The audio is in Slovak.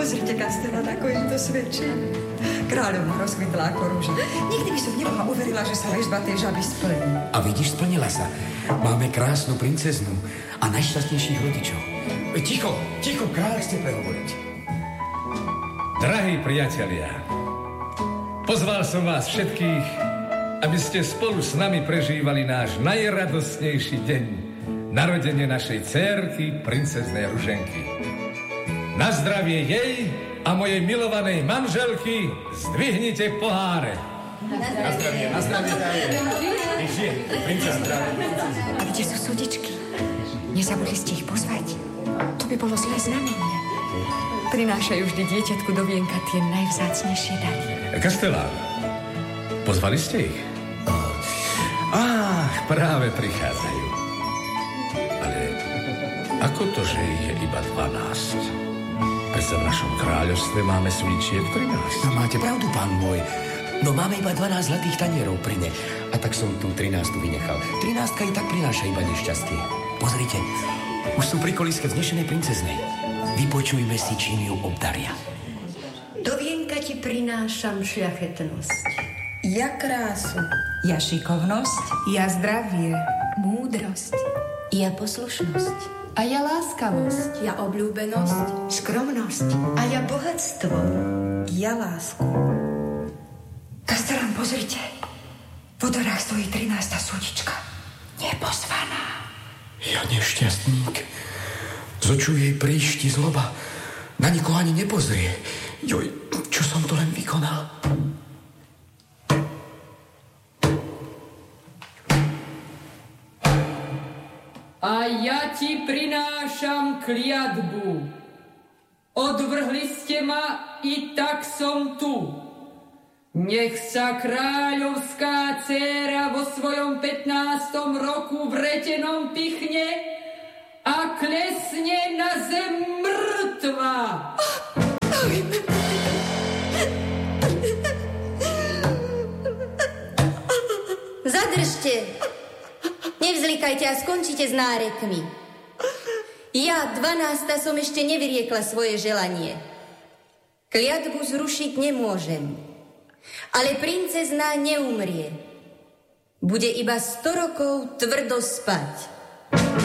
Pozrite, Kastellán, ako im to svedčí. Kráľovna rozkvitla ako rúža. Nikdy by som nebola uverila, že sa lesba tej žaby splní. A vidíš, splnila sa. Máme krásnu princeznu a najšťastnejších rodičov. Ticho, kráľ chce prehovoriť. Drahí priatelia, pozval som vás všetkých, aby ste spolu s nami prežívali náš najradostnejší deň, narodenie našej dcérky, princeznej Ruženky. Na zdravie jej a mojej milovanej manželky zdvihnite poháre. Na zdravie. Nech žije, princezna. A kde sú súdičky? Nezabudli ste ich pozvať? To by bolo zlé znamenie. Prinášajú vždy dieťatku do vienka tie najvzácnejšie dary. Kastellán, pozvali ste ich? Práve prichádzajú. Ale ako to, že ich je iba 12? Veď v našom kráľovstve máme súdičiek 13. No máte pravdu, pán môj. No máme iba 12 zlatých tanierov pri ne. A tak som tú 13 vynechal. 13 i tak prináša iba nešťastie. Pozrite, už sú pri kolíske vznešenej princeznej. Vypočujme si, čím ju obdaria. Do vienka ti prinášam šľachetnosť. Ja krásu. Ja šikovnosť. Ja zdravie. Múdrosť. Ja poslušnosť. A ja láskavosť. Ja obľúbenosť. Skromnosť. A ja bohatstvo. Ja lásku. Kastellán, pozrite. V dverách stojí 13. súdička. Nepozvaná. Ja nešťastník. Z očú jej príšti zloba. Na nikoho ani nepozrie. Joj, čo som to len vykonal? A ja ti prinášam kliatbu. Odvrhli ste ma, i tak som tu. Nech sa kráľovská dcéra vo svojom 15. roku vretenom pichne a klesne na zem mŕtva. Zadržte. Nevzlikajte a skončite s nárekmi. Ja, 12. som ešte nevyriekla svoje želanie. Kliatbu zrušiť nemôžem. Ale princezná neumrie. Bude iba 100 rokov tvrdo spať.